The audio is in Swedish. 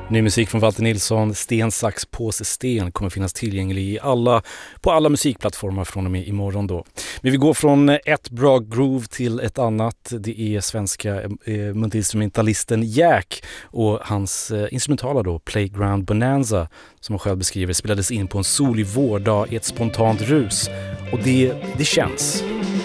Ny musik från Walter Nilsson, Sten, sax, påse, sten kommer finnas tillgänglig på alla musikplattformar från och med imorgon då. Men vi går från ett bra groove till ett annat. Det är svenska multiinstrumentalisten Jack och hans instrumentala då, Playground Bonanza, som han själv beskriver, spelades in på en solig vårdag i ett spontant rus. Och det känns.